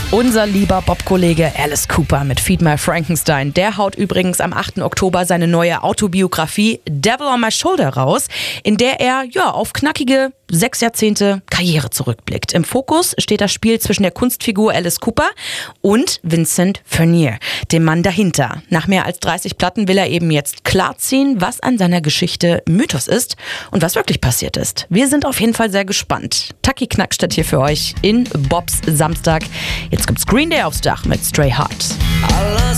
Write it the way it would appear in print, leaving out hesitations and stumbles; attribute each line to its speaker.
Speaker 1: Unser lieber Bob-Kollege Alice Cooper mit Feed My Frankenstein. Der haut übrigens am 8. Oktober seine neue Autobiografie Devil on My Shoulder raus, in der er auf knackige 6 Jahrzehnte Karriere zurückblickt. Im Fokus steht das Spiel zwischen der Kunstfigur Alice Cooper und Vincent Furnier, dem Mann dahinter. Nach mehr als 30 Platten will er eben jetzt klarziehen, was an seiner Geschichte Mythos ist und was wirklich passiert ist. Wir sind auf jeden Fall sehr gespannt. Taki Knackstedt hier für euch in Bobs Samstag. Jetzt gibt's Green Day aufs Dach mit Stray Heart.